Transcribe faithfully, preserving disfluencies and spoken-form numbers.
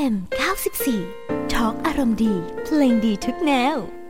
เอ็ม เก้าสิบสี่ ทอล์กอารมณ์ดีเพลงดีทุกแนว